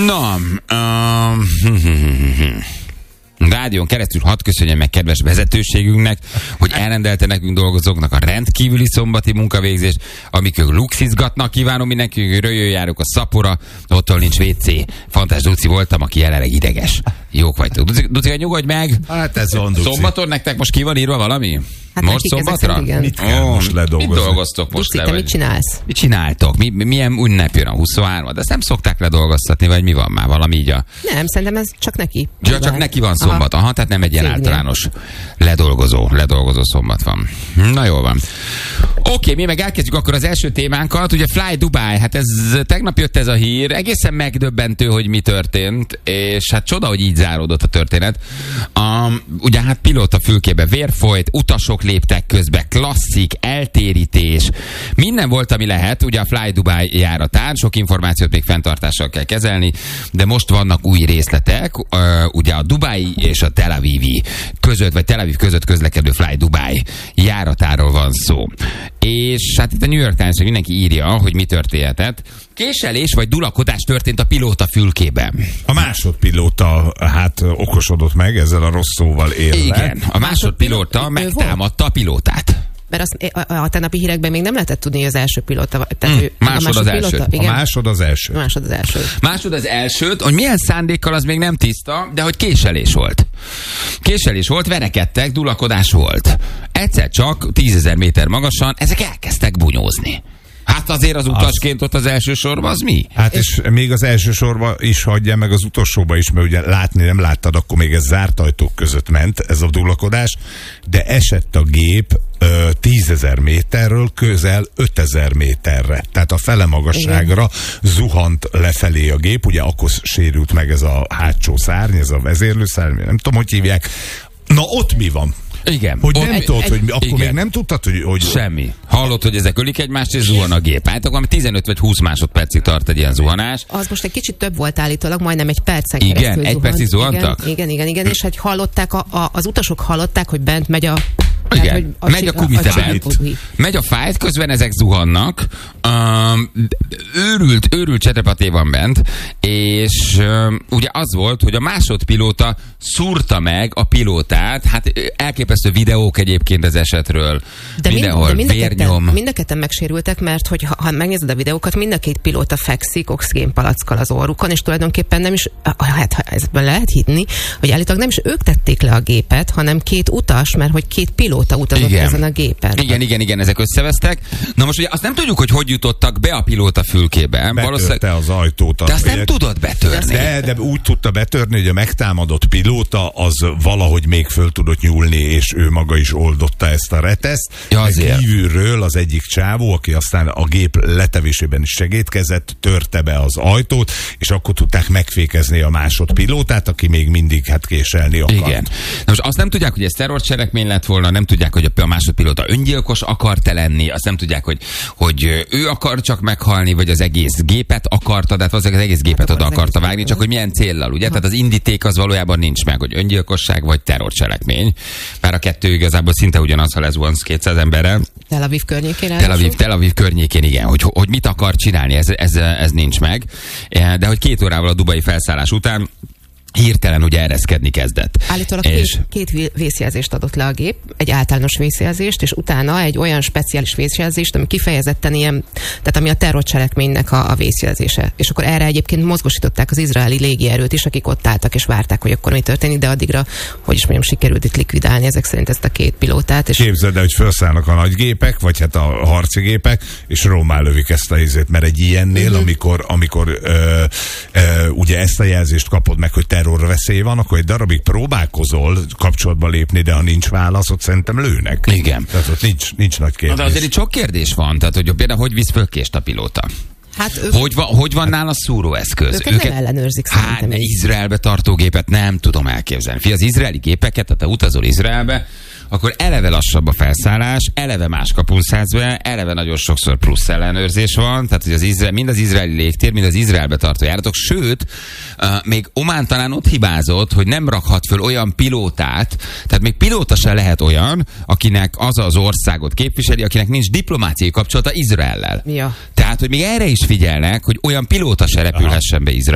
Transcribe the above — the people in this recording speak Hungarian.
Na, rádión keresztül hadd köszönjem meg kedves vezetőségünknek, hogy elrendelte nekünk dolgozóknak a rendkívüli szombati munkavégzést, amikor luxizgatnak. Kívánom mindenki, hogy jöjjárok a Szapora, ottól nincs WC. Fantás Duci voltam, aki jelenleg ideges. Jók vagytok. Duci, nyugodj meg! Hát ez van, Duci. Szombaton nektek most ki van írva valami? Hát most szombatra? Mit kell most ledolgozni? Mit dolgoztok most? Duci, te mit csinálsz? Mit csináltok? Milyen ünnep jön a 23-at? De ezt nem szokták ledolgoztatni, vagy mi van már? Valami így a... Nem, szerintem ez csak neki. Ja, csak neki van szombat. Aha, tehát nem egy ilyen Cégnél. általános ledolgozó szombat van. Na jól van. Oké, mi meg elkezdjük akkor az első témánkat. Ugye Fly Dubai, hát ez tegnap jött ez a hír. Egészen megdöbbentő, hogy mi történt, és hát csoda, hogy így záródott a történet. Ugye hát pilóta fülkébe vér folyt, utasok léptek közbe, klasszik, eltérítés. Minden volt, ami lehet, ugye a Fly Dubai járatán. Sok információt még fenntartással kell kezelni, de most vannak új részletek. Ugye a Dubai és a Tel Avivi között, vagy Tel Aviv között közlekedő Fly Dubai járatáról van szó. És hát itt a New York Times mindenki írja, hogy mi történhetett. Késelés vagy dulakodás történt a pilóta fülkében. A másodpilóta hát okosodott meg, ezzel a rossz szóval élve. Igen, a másodpilóta megtámadta a pilótát. Mert azt a tegnapi hírekben még nem lehetett tudni, hogy az első pilóta... Tehát Másod az első. A másod az első. Másod az elsőt, hogy milyen szándékkal, az még nem tiszta, de hogy késelés volt. Késelés volt, verekedtek, dulakodás volt. Egyszer csak 10.000 méter magasan ezek elkezdtek bunyózni. Hát azért az utasként ott az első sorban az mi? Hát és még az első sorban is hagyja, meg az utolsóba is, mert ugye látni nem láttad, akkor még ez zárt ajtók között ment, ez a dulakodás, de esett a gép 10.000 méterről közel 5.000 méterre. Tehát a fele magasságra zuhant lefelé a gép, ugye akkor sérült meg ez a hátsó szárny, ez a vezérlőszárny, nem tudom, hogy hívják. Na ott mi van? Igen. Hogy nem tudod, hogy akkor igen. még nem tudtad, hogy... Semmi. Hallott, hogy ezek ölik egymást, és zuhan a gép. Hát akkor 15 vagy 20 másodpercig tart egy ilyen zuhanás. Az most egy kicsit több volt állítólag, majdnem egy percen keresztül zuhant. Igen, egy percig zuhantak? Igen, és hogy hallották, az utasok hallották, hogy bent megy a... Igen, tehát, megy a kumite bent, megy a fájt, közben ezek zuhannak, őrült csetepaté van bent, és ugye az volt, hogy a másodpilóta szúrta meg a pilótát, hát elképesztő videók egyébként az esetről, de mindenhol vérnyom. Mind a ketten megsérültek, mert hogy ha megnézed a videókat, mind a két pilóta fekszik oxigénpalackkal az orrukon, és tulajdonképpen nem is, hát ha ezben lehet hinni, hogy állítólag nem is ők tették le a gépet, hanem két utas, mert hogy két pilóta utazott ezen a gépen. Igen, ezek összevesztek. Na most ugye azt nem tudjuk, hogy jutottak be a pilóta fülkébe. Betörte az ajtót. De azt nem tudod betörni. De úgy tudta betörni, hogy a megtámadott pilóta az valahogy még föl tudott nyúlni, és ő maga is oldotta ezt a reteszt. Ja, kívülről az egyik csávó, aki aztán a gép letevésében is segédkezett, törte be az ajtót, és akkor tudták megfékezni a másodpilótát, aki még mindig hát késelni akart. Igen. Na most azt nem tudják, hogy ez terrorcselekmény lett volna, nem tudják, hogy a másodpilóta öngyilkos akart-e lenni, azt nem tudják, hogy ő akar csak meghalni, vagy az egész gépet akarta, de hát az egész gépet oda akarta vágni, csak hogy milyen céllal, ugye? Tehát az indíték az valójában nincs meg, hogy öngyilkosság vagy terrorcselekmény. Bár a kettő igazából szinte ugyanaz, ha lezuhansz 200 emberre. Tel Aviv környékén. Tel Aviv környékén, igen. Hogy mit akar csinálni, ez nincs meg. De hogy 2 órával a dubai felszállás után hirtelen ugye ereszkedni kezdett. Állítólag két vészjelzést adott le a gép, egy általános vészjelzést, és utána egy olyan speciális vészjelzést, ami kifejezetten ilyen, tehát ami a terrorcselekménynek a vészjelzése. És akkor erre egyébként mozgósították az izraeli légierőt is, akik ott álltak és várták, hogy akkor mi történik, de addigra, hogy is mondjam, sikerült itt likvidálni ezek szerint ezt a két pilótát. És képzeld el, hogy felszállnak a nagy gépek, vagy hát a harci gépek, és rommá lövik ezt a izét, mert egy ilyennél, amikor ugye ezt a jelzést kapod meg, hogy terrorveszély van, akkor egy darabig próbálkozol kapcsolatba lépni, de ha nincs válasz, ott szerintem lőnek. Igen. Tehát ott nincs nagy kérdés. De azért itt sok kérdés van, tehát hogy például hogy visz föl kést a pilóta? Hát hogy van nála szúróeszköz? Őket nem ellenőrzik szerintem. Hát Izraelbe tartógépet nem tudom elképzelni. Az izraeli gépeket, tehát ha utazol Izraelbe, akkor eleve lassabb a felszállás, eleve más kapun szállsz be, eleve nagyon sokszor plusz ellenőrzés van, tehát hogy mind az izraeli légtér, mind az Izraelbe tartó járatok, sőt, még Omán talán ott hibázott, hogy nem rakhat föl olyan pilótát, tehát még pilóta se lehet olyan, akinek az az országot képviseli, akinek nincs diplomáciai kapcsolata Izraellel. Ja. Tehát, hogy még erre is figyelnek, hogy olyan pilóta se repülhessen be Izraelbe.